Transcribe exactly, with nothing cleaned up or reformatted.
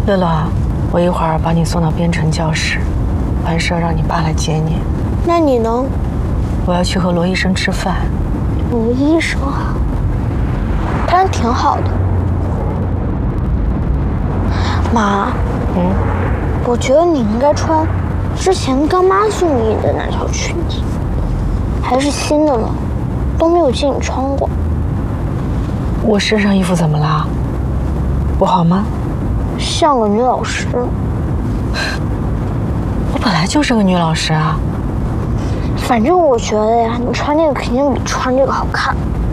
乐乐，我一会儿把你送到编程教室，完事儿让你爸来接你。 那你呢？ 我要去和罗医生吃饭。 罗医生啊，他人挺好的。妈， 嗯， 我觉得你应该穿之前干妈送你的那条裙子，还是新的呢，都没有见你穿过。 我身上衣服怎么啦？不好吗？ 像个女老师。 我本来就是个女老师啊。 反正我觉得呀，你穿那个肯定比穿这个好看。